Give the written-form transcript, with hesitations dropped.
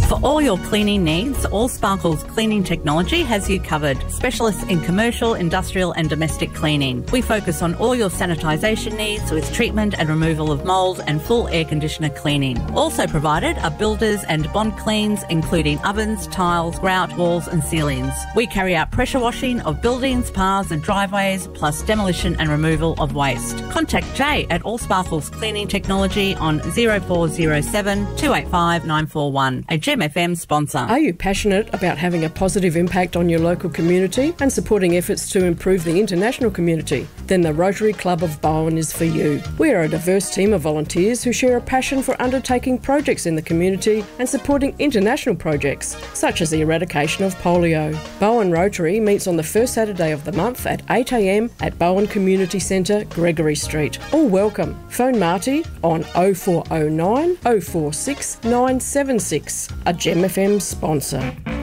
For all your cleaning needs, All Sparkles Cleaning Technology has you covered. Specialists in commercial, industrial and domestic cleaning. We focus on all your sanitisation needs with treatment and removal of mould and full air conditioner cleaning. Also provided are builders and bond cleans, including ovens, tiles, grout, walls and ceilings. We carry out pressure washing of buildings, paths and driveways, plus demolition and removal of waste. Contact Jay at All Sparkles Cleaning Technology on 0407 285 941. A Gem FM sponsor. Are you passionate about having a positive impact on your local community and supporting efforts to improve the international community? Then the Rotary Club of Bowen is for you. We are a diverse team of volunteers who share a passion for undertaking projects in the community and supporting international projects, such as the eradication of polio. Bowen Rotary meets on the first Saturday of the month at 8 a.m. at Bowen Community Centre, Gregory Street. All welcome. Phone Marty on 0409 046 976. A Gem FM sponsor.